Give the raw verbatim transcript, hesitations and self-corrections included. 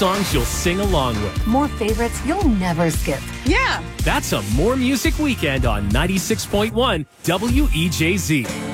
songs you'll sing along with. More favorites you'll never skip. Yeah. That's a More Music Weekend on ninety-six point one W E J Z.